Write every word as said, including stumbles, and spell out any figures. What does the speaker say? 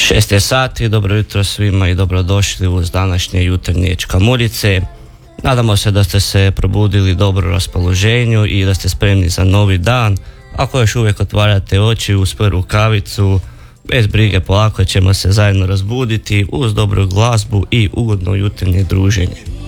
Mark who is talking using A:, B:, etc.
A: šest je sati, dobro jutro svima i dobrodošli uz današnje jutarnje čkamuljice. Nadamo se da ste se probudili dobro raspoloženju i da ste spremni za novi dan. Ako još uvijek otvarate oči uz prvu kavicu, bez brige, polako ćemo se zajedno razbuditi uz dobru glazbu i ugodno jutarnje druženje.